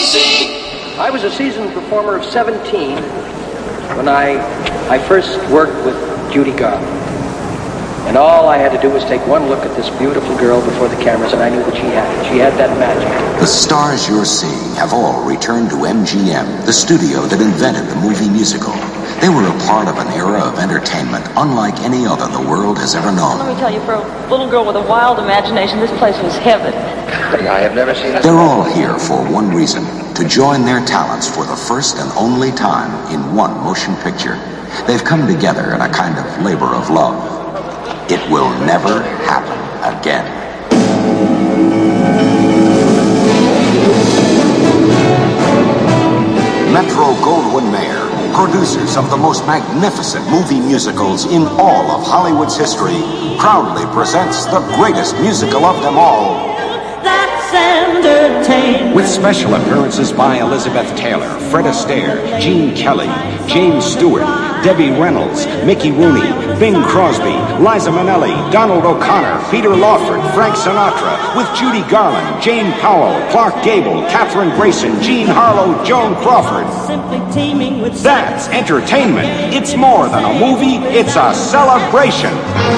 I was a seasoned performer of 17 when I first worked with Judy Garland. And all I had to do was take one look at this beautiful girl before the cameras, and I knew that she had it. She had that magic. The stars you're seeing have all returned to MGM, the studio that invented the movie musical. They were a part of an era of entertainment unlike any other the world has ever known. Let me tell you, for a little girl with a wild imagination, this place was heaven. I have never seen it. They're all here for one reason, to join their talents for the first and only time in one motion picture. They've come together in a kind of labor of love. It will never happen again. Metro-Goldwyn-Mayer, producers of the most magnificent movie musicals in all of Hollywood's history, proudly presents the greatest musical of them all. That's entertainment. With special appearances by Elizabeth Taylor, Fred Astaire, Gene Kelly, James Stewart, Debbie Reynolds, Mickey Rooney, Bing Crosby, Liza Minnelli, Donald O'Connor, Peter Lawford, Frank Sinatra, with Judy Garland, Jane Powell, Clark Gable, Katherine Grayson, Jean Harlow, Joan Crawford. Simply teeming with That's entertainment. It's more than a movie, it's a celebration.